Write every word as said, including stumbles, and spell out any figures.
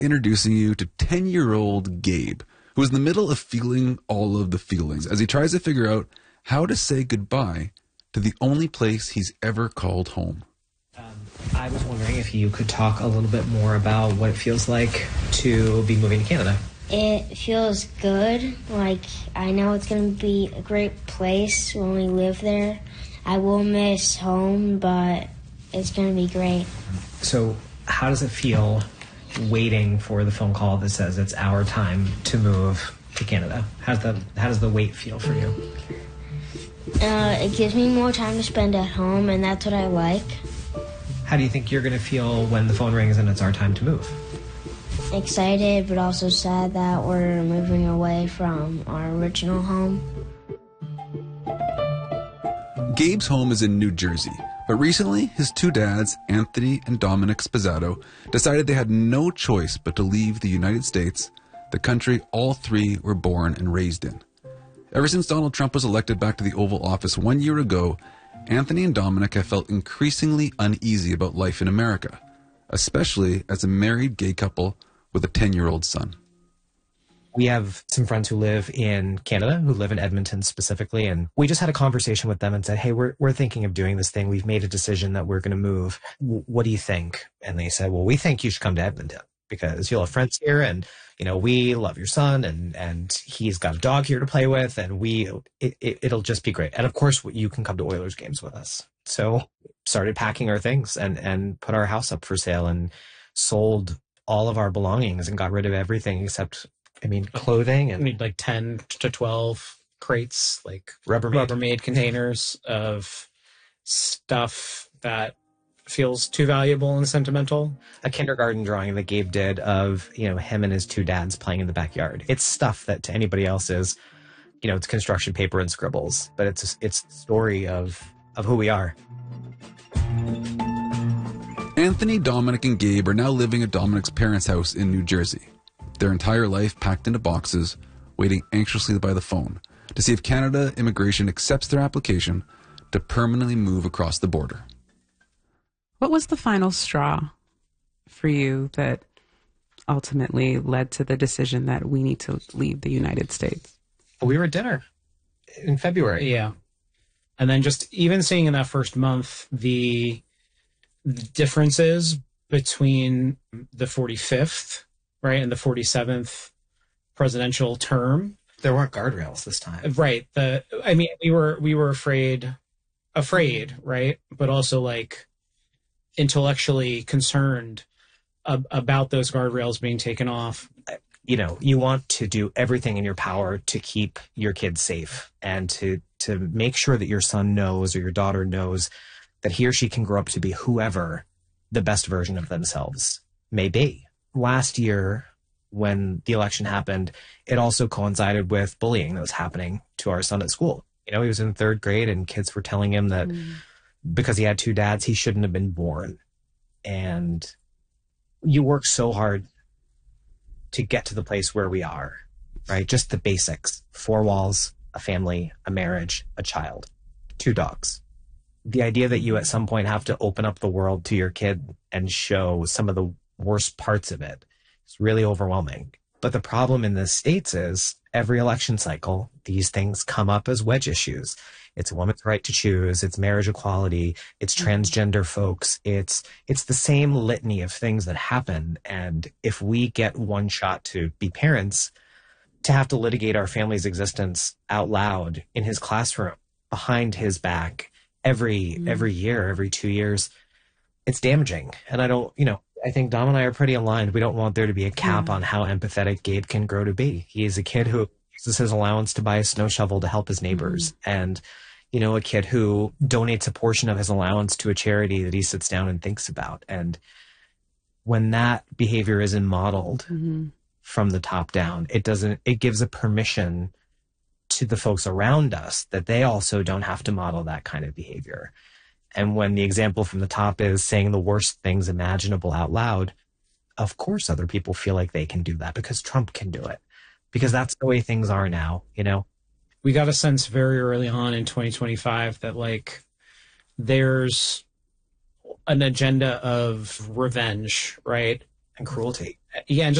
introducing you to ten-year-old Gabe, who is in the middle of feeling all of the feelings as he tries to figure out how to say goodbye to the only place he's ever called home. Um, I was wondering if you could talk a little bit more about what it feels like to be moving to Canada. It feels good. Like, I know it's going to be a great place when we live there. I will miss home, but it's going to be great. So how does it feel waiting for the phone call that says it's our time to move to Canada? How's the, how does the wait feel for you? Uh, it gives me more time to spend at home, and that's what I like. How do you think you're going to feel when the phone rings and it's our time to move? Excited, but also sad that we're moving away from our original home. Gabe's home is in New Jersey, but recently his two dads, Anthony and Dominic Spazzato, decided they had no choice but to leave the United States, the country all three were born and raised in. Ever since Donald Trump was elected back to the Oval Office one year ago, Anthony and Dominic have felt increasingly uneasy about life in America, especially as a married gay couple with a ten-year-old son. We have some friends who live in Canada, who live in Edmonton specifically, and we just had a conversation with them and said, hey, we're we're thinking of doing this thing. We've made a decision that we're going to move. W- what do you think? And they said, well, we think you should come to Edmonton because you'll have friends here, and you know, we love your son, and and he's got a dog here to play with, and we it, it, it'll just be great. And of course, you can come to Oilers games with us. So started packing our things and and put our house up for sale and sold all of our belongings and got rid of everything except, I mean, clothing. And we need like ten to twelve crates, like Rubbermaid. Rubbermaid containers of stuff that feels too valuable and sentimental. A kindergarten drawing that Gabe did of, you know, him and his two dads playing in the backyard. It's stuff that to anybody else is, you know, it's construction paper and scribbles, but it's it's the story of of who we are. Anthony, Dominic, and Gabe are now living at Dominic's parents' house in New Jersey. Their entire life packed into boxes, waiting anxiously by the phone to see if Canada Immigration accepts their application to permanently move across the border. What was the final straw for you that ultimately led to the decision that we need to leave the United States? We were at dinner in February. Yeah. And then just even seeing in that first month the, the differences between the forty-fifth, right, and the forty-seventh presidential term. There weren't guardrails this time. Right. The I mean, we were we were afraid, afraid, right? But also like intellectually concerned ab- about those guardrails being taken off. You know, you want to do everything in your power to keep your kids safe and to to make sure that your son knows or your daughter knows that he or she can grow up to be whoever the best version of themselves may be. Last year, when the election happened, it also coincided with bullying that was happening to our son at school. You know, he was in third grade and kids were telling him that mm. because he had two dads, he shouldn't have been born. And you work so hard to get to the place where we are, right? Just the basics: four walls, a family, a marriage, a child, two dogs. The idea that you at some point have to open up the world to your kid and show some of the worst parts of it is really overwhelming. But the problem in the States is every election cycle, these things come up as wedge issues. It's a woman's right to choose, it's marriage equality, it's transgender folks, it's it's the same litany of things that happen. And if we get one shot to be parents, to have to litigate our family's existence out loud in his classroom, behind his back, every mm. every year, every two years, it's damaging. And I don't, you know, I think Dom and I are pretty aligned. We don't want there to be a cap yeah. on how empathetic Gabe can grow to be. He is a kid who uses his allowance to buy a snow shovel to help his neighbors. Mm-hmm. And, you know, a kid who donates a portion of his allowance to a charity that he sits down and thinks about. And when that behavior isn't modeled mm-hmm. from the top down, it doesn't, it gives a permission to the folks around us that they also don't have to model that kind of behavior. And when the example from the top is saying the worst things imaginable out loud, of course other people feel like they can do that because Trump can do it. Because that's the way things are now, you know? We got a sense very early on in twenty twenty-five that, like, there's an agenda of revenge, right? And cruelty. yeah, and